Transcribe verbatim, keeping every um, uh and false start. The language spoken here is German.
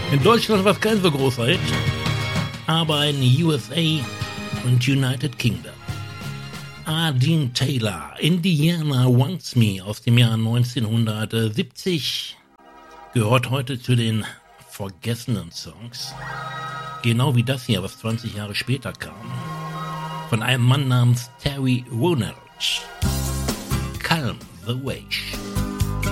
In Deutschland war es kein so großer Hit, aber in U S A und United Kingdom. A. Dean Taylor, Indiana Wants Me aus dem Jahr neunzehnhundertsiebzig, gehört heute zu den vergessenen Songs. Genau wie das hier, was zwanzig Jahre später kam. Von einem Mann namens Terry Ronald. Calm the Wave.